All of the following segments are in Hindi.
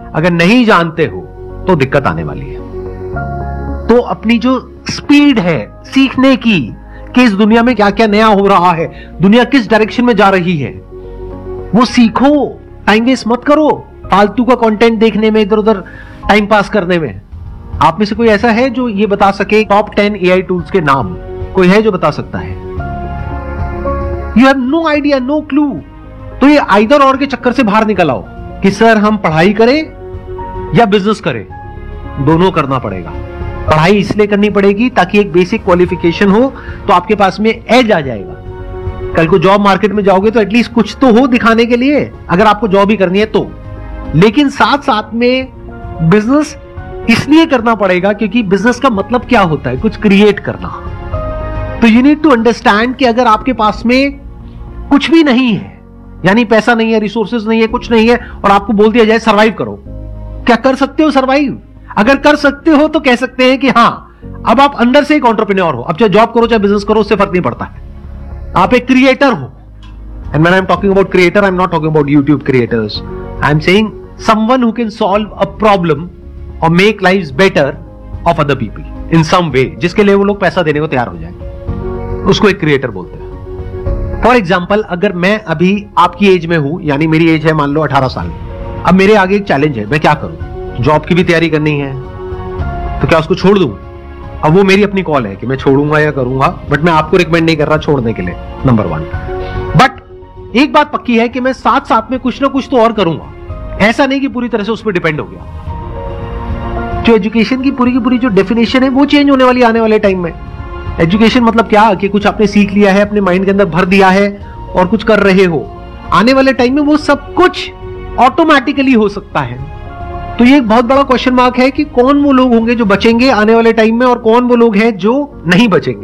अगर नहीं जानते हो तो दिक्कत आने वाली है। तो अपनी जो स्पीड है सीखने की कि इस दुनिया में क्या क्या नया हो रहा है, दुनिया किस डायरेक्शन में जा रही है, वो सीखो। टाइम वेस्ट मत करो फालतू का कंटेंट देखने में, इधर उधर टाइम पास करने में। आप में से कोई ऐसा है जो ये बता सके टॉप 10 एआई टूल्स के नाम? कोई है जो बता सकता है? You have no idea, no clue. तो ये आइदर और के चक्कर से बाहर निकल आओ कि सर हम पढ़ाई करें या बिजनेस करें। दोनों करना पड़ेगा। पढ़ाई इसलिए करनी पड़ेगी ताकि एक बेसिक क्वालिफिकेशन हो, तो आपके पास में एज आ जाएगा। कल को जॉब मार्केट में जाओगे तो एटलीस्ट कुछ तो हो दिखाने के लिए, अगर आपको जॉब ही करनी है तो। लेकिन साथ साथ में बिजनेस इसलिए करना पड़ेगा क्योंकि बिजनेस का मतलब क्या होता है? कुछ क्रिएट करना। तो यू नीड टू अंडरस्टैंड कि अगर आपके पास में कुछ भी नहीं है, यानी पैसा नहीं है, रिसोर्सेज नहीं है, कुछ नहीं है, और आपको बोल दिया जाए सर्वाइव करो, क्या कर सकते हो सर्वाइव? अगर कर सकते हो तो कह सकते हैं कि हां, अब आप अंदर से एक एंटरप्रेन्योर हो। अब चाहे जॉब करो चाहे बिजनेस करो, उससे फर्क नहीं पड़ता है, आप एक क्रिएटर हो। And when I am talking about creator, I am not talking about YouTube creators, I am saying someone who can solve a problem और make lives better of other people in सम वे, जिसके लिए वो लोग पैसा देने को तैयार हो जाए, उसको एक क्रिएटर बोलते हैं। फॉर एग्जाम्पल, अगर मैं अभी आपकी एज में हूं, यानी मेरी एज है मान लो 18 साल, अब मेरे आगे एक चैलेंज है, मैं क्या करूं? जॉब की भी तैयारी करनी है, तो क्या उसको छोड़ दूं? अब वो मेरी अपनी कॉल है कि मैं छोड़ूंगा या करूंगा, बट मैं आपको रिकमेंड नहीं कर रहा छोड़ने के लिए, नंबर 1। बट एक बात पक्की है कि मैं साथ साथ में कुछ ना कुछ तो और करूंगा। ऐसा नहीं कि पूरी तरह से उस पर डिपेंड हो गया। जो एजुकेशन की पूरी जो डेफिनेशन है वो चेंज होने वाली आने वाले टाइम में। एजुकेशन मतलब क्या कि कुछ आपने सीख लिया है, अपने माइंड के अंदर भर दिया है और कुछ कर रहे हो। आने वाले टाइम में वो सब कुछ ऑटोमेटिकली हो सकता है। तो ये एक बहुत बड़ा क्वेश्चन मार्क है कि कौन वो लोग होंगे जो बचेंगे आने वाले टाइम में, और कौन वो लोग हैं जो नहीं बचेंगे।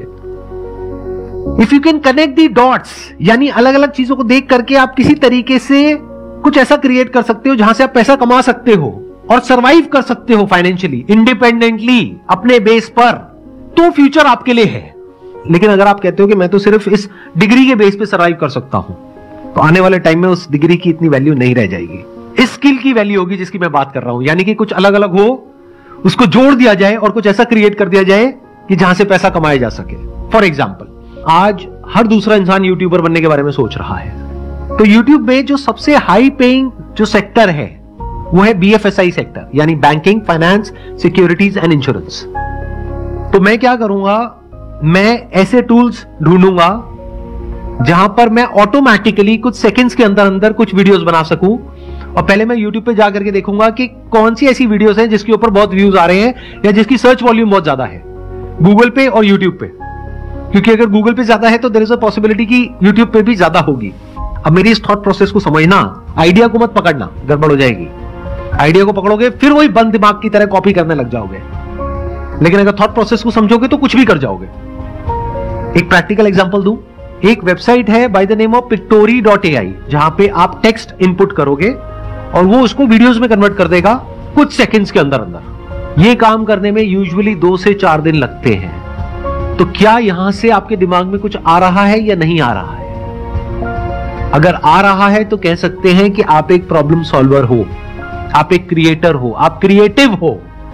If you can connect the dots, यानी अलग अलग चीजों को देख करके आप किसी तरीके से कुछ ऐसा क्रिएट कर सकते हो जहां से आप पैसा कमा सकते हो और सरवाइव कर सकते हो फाइनेंशियली, इंडिपेंडेंटली, अपने बेस पर, तो फ्यूचर आपके लिए है। लेकिन अगर आप कहते हो कि मैं तो सिर्फ इस डिग्री के बेस पे सरवाइव कर सकता हूं, तो आने वाले टाइम में उस डिग्री की इतनी वैल्यू नहीं रह जाएगी। इस स्किल की वैल्यू होगी जिसकी मैं बात कर रहा हूं, यानी कि कुछ अलग अलग हो, उसको जोड़ दिया जाए और कुछ ऐसा क्रिएट कर दिया जाए कि जहां से पैसा कमाया जा सके। फॉर एग्जाम्पल, आज हर दूसरा इंसान यूट्यूबर बनने के बारे में सोच रहा है। तो यूट्यूब में जो सबसे हाई पेइंग जो सेक्टर है वो है BFSI सेक्टर, यानी banking, finance, securities and insurance. तो मैं क्या करूंगा, मैं ऐसे टूल्स ढूंढूंगा जहां पर मैं ऑटोमेटिकली कुछ सेकंड्स के अंदर अंदर कुछ वीडियोस बना सकूं। और पहले मैं YouTube पे जाकर के देखूंगा कि कौन सी ऐसी वीडियोस हैं जिसके ऊपर बहुत व्यूज आ रहे हैं या जिसकी सर्च वॉल्यूम बहुत ज्यादा है, गूगल पे और YouTube पे। क्योंकि अगर गूगल पे ज्यादा है तो देयर इज अ पॉसिबिलिटी कि YouTube पे भी ज्यादा होगी। अब मेरी इस थॉट प्रोसेस को समझना, आइडिया को मत पकड़ना, गड़बड़ हो जाएगी। आइडिया को पकड़ोगे फिर वही बंद दिमाग की तरह कॉपी करने लग जाओगे, लेकिन अगर थॉट प्रोसेस को समझोगे तो कुछ भी कर जाओगे। एक प्रैक्टिकल एग्जांपल दूं, एक वेबसाइट है by the name of pictory.ai, जहां पे आप टेक्स्ट इनपुट करोगे और वो उसको वीडियोस में कन्वर्ट कर देगा कुछ सेकंड्स के अंदर अंदर। ये काम करने में यूजुअली 2 से 4 दिन लगते हैं। तो क्या यहां से आपके दिमाग में कुछ आ रहा है या नहीं आ रहा है? अगर आ रहा है तो कह सकते हैं कि आप एक प्रॉब्लम सॉल्वर हो, आप एक क्रिएटर हो, आप क्रिएटिव हो।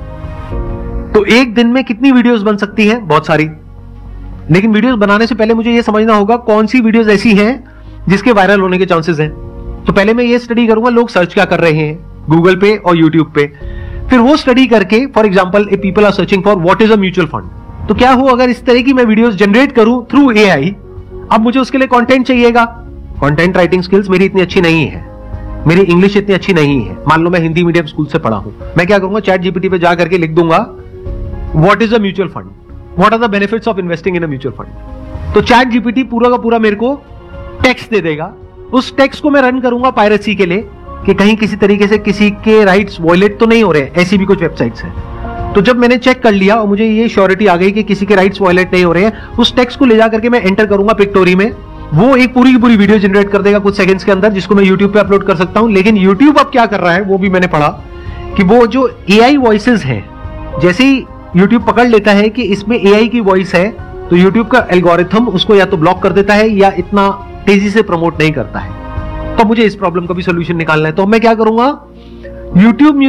तो एक दिन में कितनी वीडियोस बन सकती हैं? बहुत सारी। लेकिन वीडियोस बनाने से पहले मुझे यह समझना होगा कौन सी वीडियोस ऐसी हैं जिसके वायरल होने के चांसेस हैं। तो पहले मैं ये स्टडी करूंगा लोग सर्च क्या कर रहे हैं गूगल पे और यूट्यूब पे। फिर वो स्टडी करके, for example if people are searching for what is a mutual fund, तो क्या हो अगर इस तरह की मैं वीडियोस जनरेट करूं थ्रू एआई। अब मुझे उसके लिए कंटेंट चाहिएगा। कंटेंट राइटिंग स्किल्स मेरी इतनी अच्छी नहीं है, मेरी इंग्लिश इतनी अच्छी नहीं है। मान लो मैं हिंदी मीडियम स्कूल से पढ़ा हूं, मैं क्या करूंगा, चैट जीपीटी पे जा करके लिख दूंगा what is a mutual fund, what are the benefits of investing in a mutual fund. तो चैट जीपीटी पूरा का पूरा मेरे को टेक्स्ट दे देगा। उस टेक्स्ट को मैं रन करूंगा पायरेसी के लिए कि कहीं किसी तरीके से किसी के राइट्स वॉयलेट तो नहीं हो रहे। ऐसी भी कुछ वेबसाइट्स हैं। तो जब मैंने चेक कर लिया और मुझे ये श्योरिटी आ गई कि किसी के राइट्स वॉयलेट नहीं हो रहे हैं, उस टेक्स्ट को ले जा करके मैं एंटर करूंगा पिक्टोरी में। वो एक पूरी की पूरी वीडियो जनरेट कर देगा कुछ सेकंड्स के अंदर, जिसको मैं यूट्यूब पे अपलोड कर सकता हूं। लेकिन यूट्यूब अब क्या कर रहा है वो भी मैंने पढ़ा कि वो जो एआई वॉइसेस हैं, जैसे ही यूट्यूब पकड़ लेता है कि इसमें एआई की वॉइस है, तो यूट्यूब का एल्गोरिथम उसको या तो ब्लॉक कर देता है या इतना तेजी से प्रमोट नहीं करता है। तो मुझे इस प्रॉब्लम का भी सोल्यूशन निकालना है। तो मैं क्या करूंगा, यूट्यूब